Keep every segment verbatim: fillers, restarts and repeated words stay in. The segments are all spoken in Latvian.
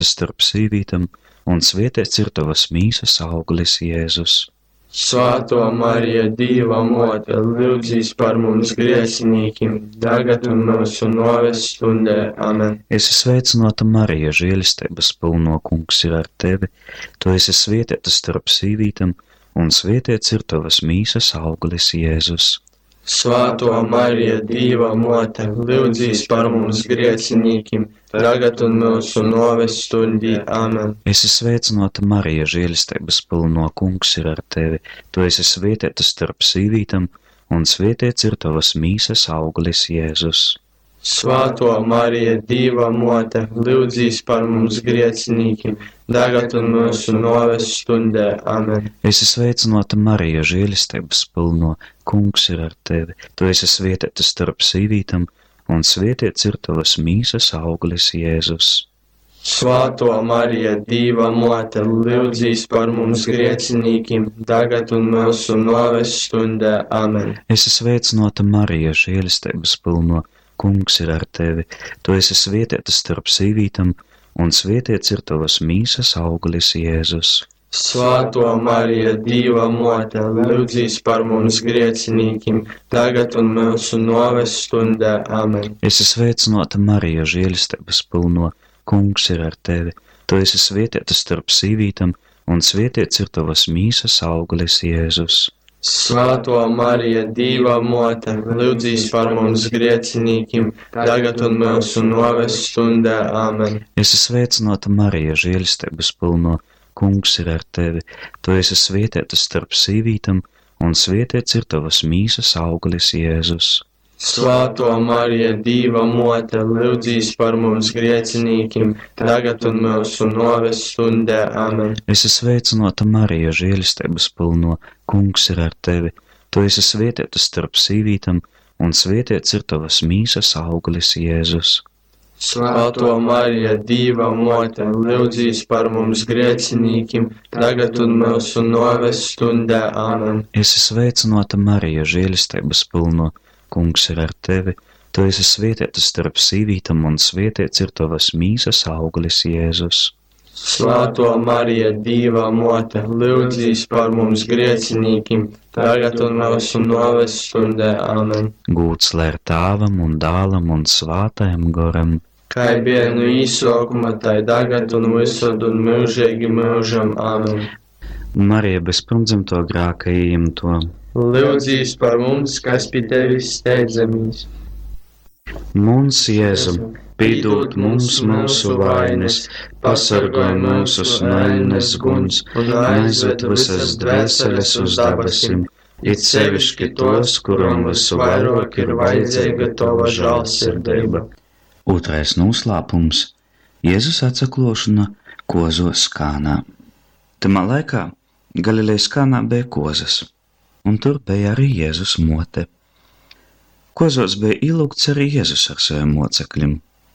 starp sīvītam, un svētīts ir tavas mīsas auglis, Jēzus. Svētā Marija, Dieva mote, lūdzīs par mums grēciniekiem, tagad un mūsu nāves stundē. Amen. Esi sveicināta, Marija, žēlistības pilno, Kungs ir ar tevi. Tu esi svētīta starp sīvītam, un svētīts ir tavas mīsas auglis, Jēzus. Svētā Marija, Dieva mote, lūdzīs par mums grēciniekiem, tagad un mūsu nāves stundē. Amen. Esi sveicināta, Marija, žēlistības pilno, Kungs ir ar tevi. Tu esi svētīta starp sīvītam, un svētīts ir tavas mīsas auglis, Jēzus. Svētā Marija, Dieva mote, lūdzīs par mums grēciniekiem, tagad un mūsu nāves stundē. Amen. Esi sveicināta, Marija, žēlistības pilno, Kungs ir ar tevi. Tu esi svētīta starp sīvītam, un svētīts ir tavas mīsas auglis, Jēzus. Svētā Marija, Dieva mote, lūdzīs par mums grēciniekiem, tagad un mūsu nāves stundē. Amen. Esi sveicināta, Marija, žēlistības pilno, Kungs ir ar tevi. Tu esi svētīta starp sīvītam, un svētīts ir tavas mīsas auglis, Jēzus. Svētā Marija, Dieva mote, lūdzīs par mums grēciniekiem, tagad un mūsu nāves stundē. Amen. Esi sveicināta, Marija, žēlistības pilno, Kungs ir ar tevi. Tu esi svētīta starp sīvītam, un svētīts ir tavas mīsas auglis, Jēzus. Svētā Marija, Dieva mote, lūdzīs par mums grēciniekiem, tagad un mūsu nāves stundē. Amen. Esi sveicināta, Marija, žēlistības pilno, Kungs ir ar tevi. Tu esi svētīta starp sīvītam, un svētīts ir tavas mīsas auglis, Jēzus. Svētā Marija, Dieva mote, lūdzīs par mums grēciniekiem, tagad un mūsu nāves stundē. Amen. Esi sveicināta, Marija, žēlistības pilno, Kungs ir ar tevi. Tu esi svētīta starp sīvītam, un svētīts ir tavas mīsas auglis, Jēzus. Svētā Marija, Dieva mote, lūdzīs par mums grēciniekiem, tagad un mūsu nāves stundē. Amen. Esi sveicināta, Marija, žēlistības pilno, Kungs ir ar tevi. Tu esi svētīta starp sīvītam, un svētīts ir tavas mīsas auglis, Jēzus. Svētā Marija, Dieva mote, lūdzīs par mums grēciniekiem, tagad un mūsu nāves stundē. Amen. Gūts lai ir Tēvam un Dēlam un Svētajam Garam, kā bija no īsākuma, tā tagad un visur un mūžīgi mūžam. Amen. Marija, bez pirmdzimto grēka ieņemto, lūdzīs par mums, kas pie tevis steidzamies. Mums, Jēzu, piedod mums mūsu vainas, pasargāj mūsus naļnes guns un aizved visas dvēseles uz dabasim, it sevišķi tos, kuram visu vairāk ir vajadzīga tava žēlsirdība. Otrais noslēpums – Jēzus atsaklošana kozos Kānā. Tamā laikā Galilejas Kānā bija kozas, un tur bija arī Jēzus mote. Kozos bija ielūgts arī Jēzus ar saviem mocekļiem.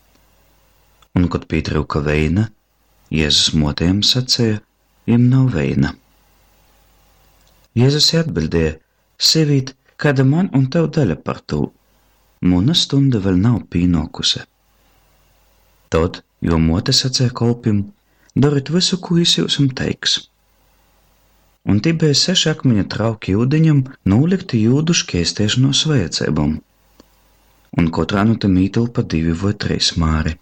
Un, kad pietrūka veina, Jēzus motiem sacīja, jiem nav veina. Jēzus atbildēja, sievīt, kāda man un tev daļa par to, muna stunda vēl nav pienākusi. Tad, jo mote sacīja kolpim, dariet visu, ko es jūsim teiks. Un tī bija seši akmeņa trauki jūdeņam, nūlikti jūdu šķēstiešanos vajadzībām, un katrā no tam ietilpa divi vai trīs māri.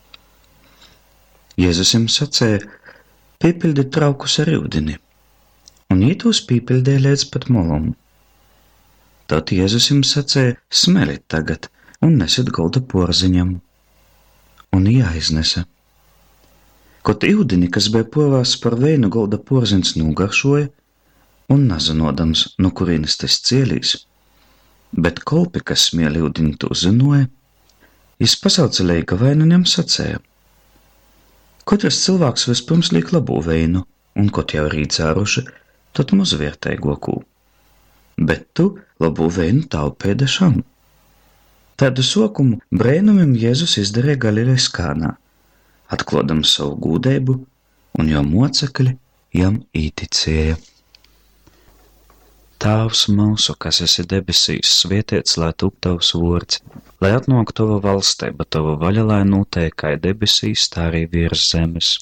Jēzus jiem sacīja, pīpildi traukus ar ūdeni, un ietos pīpildēja līdz pat molam. Tad Jēzus jiem sacīja, smelit tagad un nesit golda porziņam, un jāiznesa. Kaut ūdeni, kas bija povās par veinu, golda porziņš nogaršoja, un nezinodams, no kurienes tas cielīs, bet kolpi, kas smieli ūdeni, to zinoja, jis pasauca leika veinu un jam sacēja. Katrs cilvēks vispirms liek labo veinu, un kaut jau rīt zāruši, tad mazvērtēgokū. Bet tu labo veinu taupēja dešam. Tādu sokumu brēnumiem Jēzus izdarīja Galilejas Kānā, atklādams savu gūdeibu, un jo mocekļi jam īticēja. Tēvs mūsu, kas esi debesīs, svētīts lai top tavs vārds, lai atnāk tava valstība, tava vaļa, lai notiek kā debesīs, tā arī virs zemes.